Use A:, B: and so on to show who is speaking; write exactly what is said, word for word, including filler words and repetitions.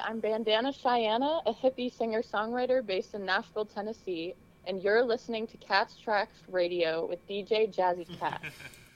A: I'm Bandana Cheyenne, a hippie singer-songwriter based in Nashville, Tennessee, and you're listening to Cats Tracks Radio with D J Jazzy Cat.